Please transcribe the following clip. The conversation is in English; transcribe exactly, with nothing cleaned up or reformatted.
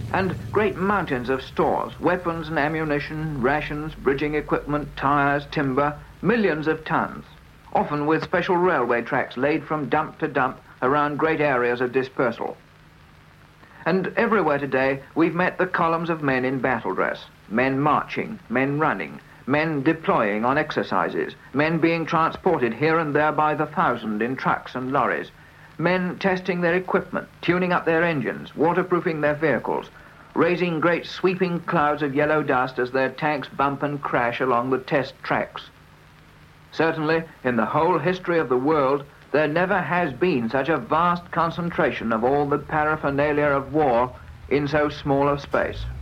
And great mountains of stores, weapons and ammunition, rations, bridging equipment, tyres, timber, millions of tons, often with special railway tracks laid from dump to dump around great areas of dispersal. And everywhere today we've met the columns of men in battle dress, men marching, men running, men deploying on exercises, men being transported here and there by the thousand in trucks and lorries, men testing their equipment, tuning up their engines, waterproofing their vehicles, raising great sweeping clouds of yellow dust as their tanks bump and crash along the test tracks. Certainly, in the whole history of the world, there never has been such a vast concentration of all the paraphernalia of war in so small a space.